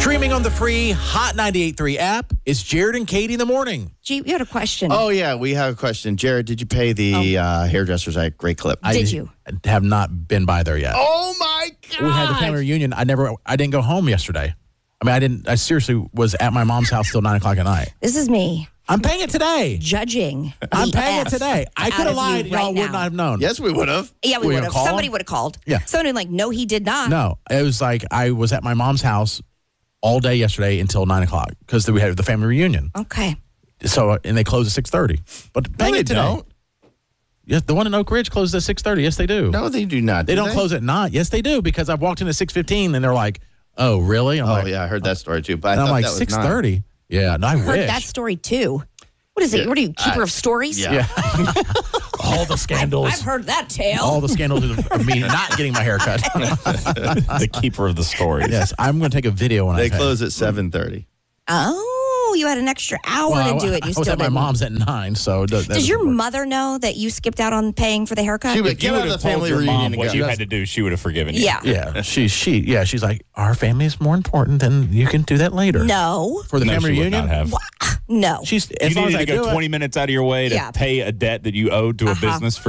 Streaming on the free Hot 98.3 app, it's Jared and Katie in the morning. Gee, you had a question. Oh, yeah, we have a question. Jared, did you pay the hairdressers at Great Clip? Did you? I have not been by there yet. Oh, my God. We had the family reunion. I didn't go home yesterday. I seriously was at my mom's house till 9 o'clock at night. This is me I'm paying it today. judging. I'm the paying it F today. I out could have of you lied. Y'all right would now. not have known. Yes, we would have. Yeah, we Were you would gonna have. call Somebody him? would have called. Yeah. Someone would like, no, he did not. No, it was like I was at my mom's house all day yesterday until 9 o'clock because we had the family reunion. Okay. So and they close at 6:30. But paying they it today. don't. Yes, the one in Oak Ridge closes at 6:30. Yes, they do. No, they do not. They don't close at 9. Yes, they do because I've walked in at 6:15 and they're like, "Oh, really?" I'm Oh, like, yeah, I heard that story, too. But I and I'm thought like that was 6:30. Yeah, no, I Heard wish. that story too. What is it? Yeah, What are you, keeper of stories? Yeah. All the scandals. I've heard that tale. All the scandals of me not getting my hair cut. The keeper of the story. Yes, I'm going to take a video when They I pay. close at 7:30. Oh, you had an extra hour Well, to do it. I You was still at my didn't. mom's at 9, so Does your mother know that you skipped out on paying for the haircut? She would If you get would out of have the told family your reunion mom and what go. you had to do, she would have forgiven you. Yeah. Yeah, she's like, our family is more important than you can do that later. No. For the No, family she would reunion? not have. No. She's You as long as needed I to go do it. 20 minutes out of your way to Yeah. pay a debt that you owed to a business for